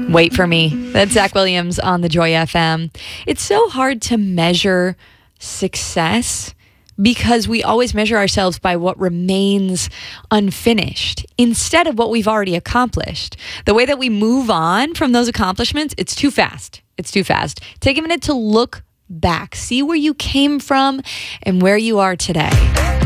Wait for me. That's Zach Williams on the Joy FM. It's so hard to measure success because we always measure ourselves by what remains unfinished instead of what we've already accomplished. The way that we move on from those accomplishments, it's too fast. It's too fast. Take a minute to look back, see where you came from and where you are today.